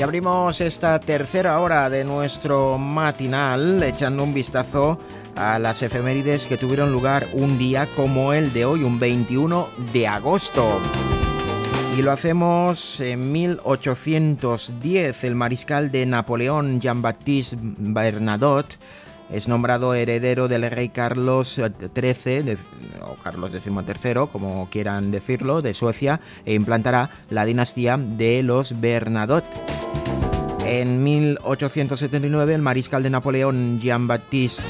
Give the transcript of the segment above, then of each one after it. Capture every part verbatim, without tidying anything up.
Y abrimos esta tercera hora de nuestro matinal echando un vistazo a las efemérides que tuvieron lugar un día como el de hoy, un veintiuno de agosto. Y lo hacemos en mil ochocientos diez. El mariscal de Napoleón, Jean-Baptiste Bernadotte, es nombrado heredero del rey Carlos trece, o Carlos decimotercero, como quieran decirlo, de Suecia, e implantará la dinastía de los Bernadotte. En mil ochocientos setenta y nueve, el mariscal de Napoleón, Jean-Baptiste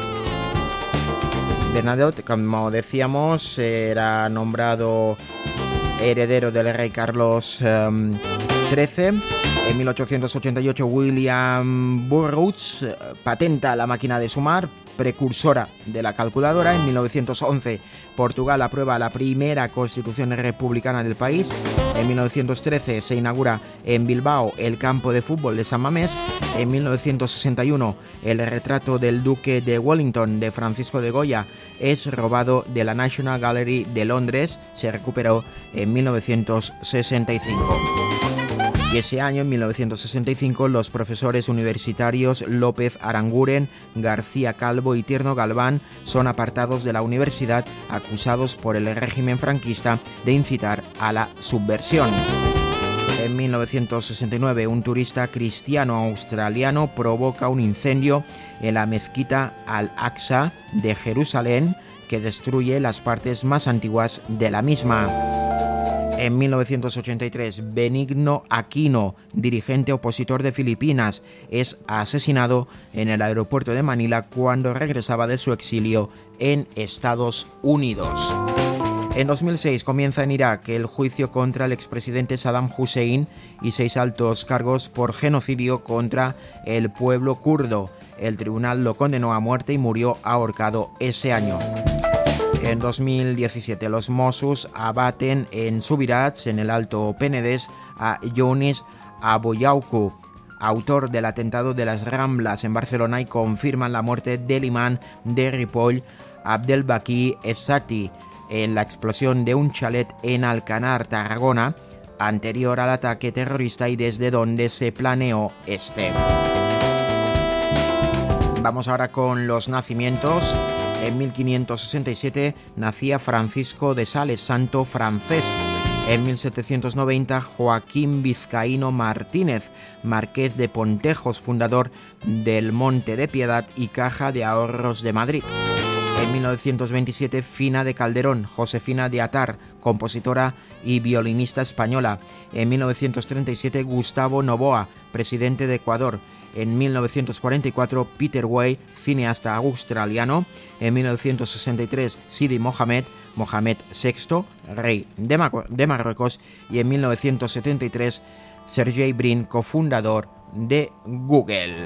Bernadotte, como decíamos, era nombrado heredero del rey Carlos um, trece. En mil ochocientos ochenta y ocho, William Burroughs patenta la máquina de sumar, precursora de la calculadora. En mil novecientos once, Portugal aprueba la primera constitución republicana del país. En mil novecientos trece se inaugura en Bilbao el campo de fútbol de San Mamés. En mil novecientos sesenta y uno, el retrato del duque de Wellington de Francisco de Goya es robado de la National Gallery de Londres. Se recuperó en mil novecientos sesenta y cinco. Y ese año, en mil novecientos sesenta y cinco, los profesores universitarios López Aranguren, García Calvo y Tierno Galván son apartados de la universidad acusados por el régimen franquista de incitar a la subversión. En mil novecientos sesenta y nueve, un turista cristiano australiano provoca un incendio en la mezquita Al-Aqsa de Jerusalén que destruye las partes más antiguas de la misma. En mil novecientos ochenta y tres, Benigno Aquino, dirigente opositor de Filipinas, es asesinado en el aeropuerto de Manila cuando regresaba de su exilio en Estados Unidos. En dos mil seis comienza en Irak el juicio contra el expresidente Saddam Hussein y seis altos cargos por genocidio contra el pueblo kurdo. El tribunal lo condenó a muerte y murió ahorcado ese año. En dos mil diecisiete, los Mossos abaten en Subirats, en el Alto Penedès, a Younis Abouyaaku, autor del atentado de las Ramblas en Barcelona, y confirman la muerte del imán de Ripoll, Abdelbaki Essati, en la explosión de un chalet en Alcanar, Tarragona, anterior al ataque terrorista y desde donde se planeó este. Vamos ahora con los nacimientos. En mil quinientos sesenta y siete nacía Francisco de Sales, santo francés. En mil setecientos noventa, Joaquín Vizcaíno Martínez, marqués de Pontejos, fundador del Monte de Piedad y Caja de Ahorros de Madrid. En mil novecientos veintisiete, Fina de Calderón, Josefina de Atar, compositora y violinista española. En mil novecientos treinta y siete, Gustavo Noboa, presidente de Ecuador. En mil novecientos cuarenta y cuatro, Peter Way, cineasta australiano. En mil novecientos sesenta y tres, Sidi Mohamed, Mohamed sexto, rey de, Mar- de Marruecos. Y en mil novecientos setenta y tres, Sergey Brin, cofundador de Google.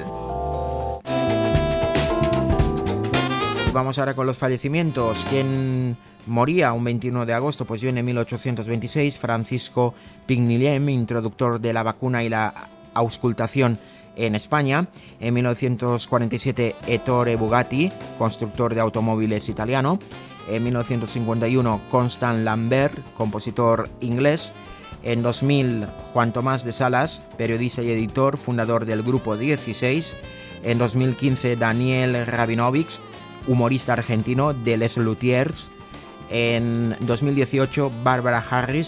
Vamos ahora con los fallecimientos. ¿Quién moría un veintiuno de agosto? Pues bien, en mil ochocientos veintiséis, Francisco Pignillem, introductor de la vacuna y la auscultación en España. En mil novecientos cuarenta y siete, Ettore Bugatti, constructor de automóviles italiano. En mil novecientos cincuenta y uno, Constant Lambert, compositor inglés. En dos mil, Juan Tomás de Salas, periodista y editor, fundador del Grupo dieciséis. En dos mil quince, Daniel Rabinovich, humorista argentino de Les Luthiers. En dos mil dieciocho, Barbara Harris,